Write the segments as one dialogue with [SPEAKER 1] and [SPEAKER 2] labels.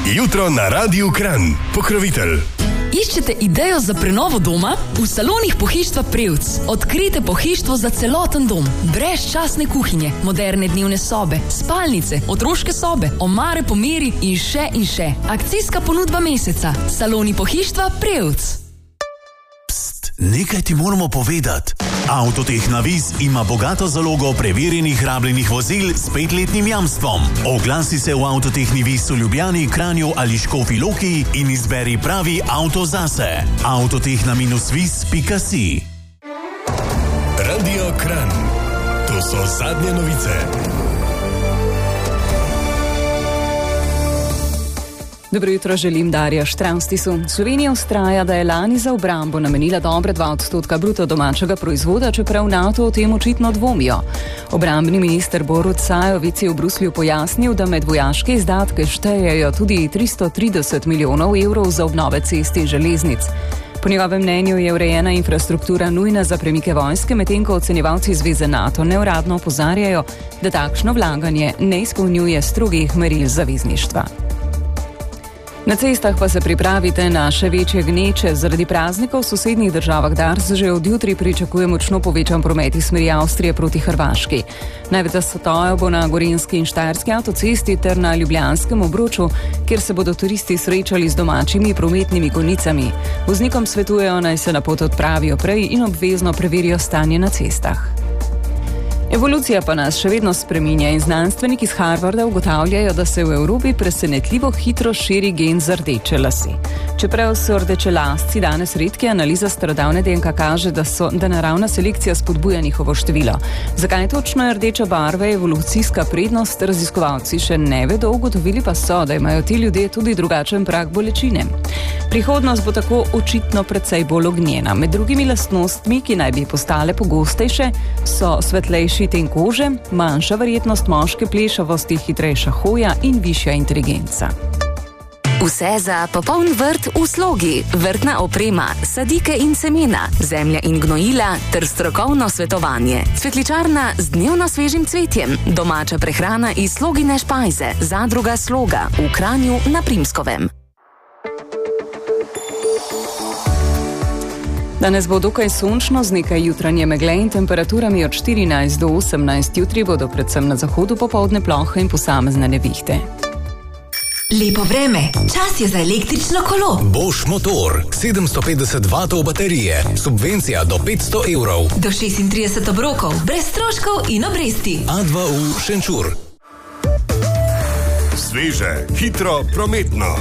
[SPEAKER 1] Jutro na Radiu Kranj. Pokrovitelj.
[SPEAKER 2] Iščete idejo za prenovo doma? V salonih Pohištva Prevc. Odkrite pohištvo za celoten dom. Brezčasne kuhinje, moderne dnevne sobe, spalnice, otroške sobe, omare po meri in še in še. Akcijska ponudba meseca. Saloni Pohištva Prevc.
[SPEAKER 3] Nekaj ti moramo povedati. Avtotehna Vis ima bogato zalogo preverjenih rabljenih vozil s 5-letnim jamstvom. Oglasi se v Avtotehni Vis v Ljubljani, Kranju ali Škofji Loki in izberi pravi avto zase. Avtotehna-vis.si.
[SPEAKER 1] Radio Kranj. To so zadnje novice.
[SPEAKER 4] Dobro jutro, želim Darja Štravstisu. Slovenija vztraja, da je lani za obrambo namenila dobre 2% bruto domačega proizvoda, čeprav NATO o tem očitno dvomijo. Obrambni minister Borut Sajovic je v Bruslju pojasnil, da med vojaške izdatke štejejo tudi 330 milijonov evrov za obnove cest in železnic. Po njegovem mnenju je urejena infrastruktura nujna za premike vojske, medtem ko ocenjevalci Zveze NATO neuradno opozarjajo, da takšno vlaganje ne izpolnjuje strogih meril zavezništva. Na cestah pa se pripravite na še večje gneče. Zaradi praznikov v sosednjih državah Dars že od jutri pričakuje močno povečan promet iz smeri Avstrije proti Hrvaški. Največ zatojev bo na Gorenjski in Štajerski avtocesti ter na Ljubljanskem obroču, kjer se bodo turisti srečali z domačimi prometnimi gonicami. Voznikom svetujejo, naj se na pot odpravijo prej in obvezno preverijo stanje na cestah. Evolucija pa nas še vedno spreminja in znanstveniki iz Harvarda ugotavljajo, da se v Evropi presenetljivo hitro širi gen za rdeče lase. Čeprav so rdečelasci danes redki, analiza starodavne DNK kaže, da naravna selekcija spodbuja njihovo število. Zakaj točno je rdeča barva evolucijska prednost, raziskovalci še ne vedo, ugotovili pa so, da imajo ti ljudje tudi drugačen prag bolečine. Prihodnost bo tako očitno precej bolj ognjena. Med drugimi lastnostmi, ki naj bi postale pogostejše, so svetlejši ten kože, manjša verjetnost moške plešavosti, hitrejša hoja in višja inteligenca.
[SPEAKER 5] Vse za popoln vrt v slogi, vrtna oprema, sadike in semena, zemlja in gnojila ter strokovno svetovanje. Cvetličarna z dnevno svežim cvetjem, domača prehrana iz Slogine špajze, zadruga Sloga v Kranju na Primskovem.
[SPEAKER 4] Danes bo dokaj sončno z nekaj jutranje megle in temperaturami od 14 do 18. Jutri bodo predvsem na zahodu popoldne plohe in posamezne nevihte.
[SPEAKER 6] Lepo vreme, čas je za električno kolo.
[SPEAKER 1] Bosch motor, 750 vatov baterije, subvencija do 500 evrov.
[SPEAKER 6] Do 36 obrokov, brez stroškov in obresti.
[SPEAKER 1] A2U Šenčur. Sveže, hitro, prometno.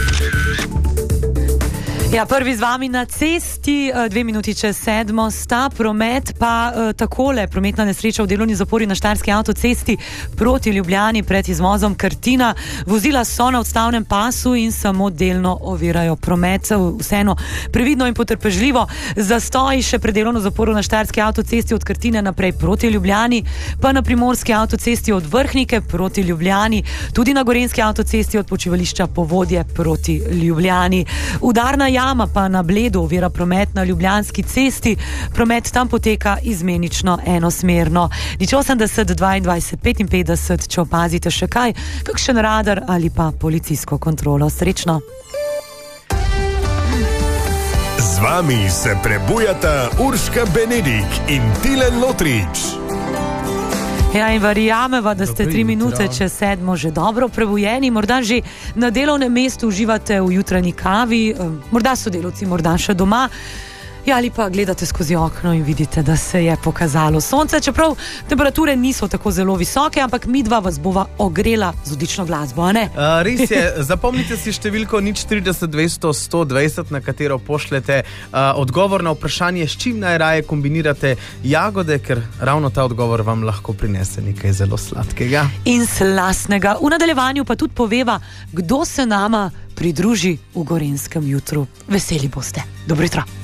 [SPEAKER 7] Ja, prvi z vami na cesti, 2 minuti čez 7 sta, promet pa takole, prometna nesreča v delovni zapori na Štajerski avtocesti proti Ljubljani pred izvozom Krtina. Vozila so na odstavnem pasu in samo delno ovirajo promet. Vseeno previdno in potrpežljivo. Zastoji še pred delovno zaporo na Štajerski avtocesti od Krtine naprej proti Ljubljani, pa na Primorski avtocesti od Vrhnike proti Ljubljani, tudi na Gorenjski avtocesti od počivališča Povodje proti Ljubljani. Udarna jama pa na Bledu ovira promet na Ljubljanski cesti. Promet tam poteka izmenično enosmerno. 80 22 55, če opazite še kaj, kakšen radar ali pa policijsko kontrolo. Srečno!
[SPEAKER 1] Z vami se prebujata Urška Benedik in Tilen Lotrič.
[SPEAKER 7] Ja, in verjameva, da ste 3 minute čez 7 že dobro prebujeni, morda že na delovnem mestu uživate v jutranji kavi, morda sodelavci, morda še doma. Ja, ali pa gledate skozi okno in vidite, da se je pokazalo sonce, čeprav temperature niso tako zelo visoke, ampak midva vas bova ogrela z odlično glasbo, a ne?
[SPEAKER 8] Res je, zapomnite si številko 040 200 120, na katero pošljete odgovor na vprašanje, s čim najraje kombinirate jagode, ker ravno ta odgovor vam lahko prinese nekaj zelo sladkega.
[SPEAKER 7] In slastnega. V nadaljevanju pa tudi poveva, kdo se nama pridruži v Gorenjskem jutru. Veseli boste. Dobro jutro.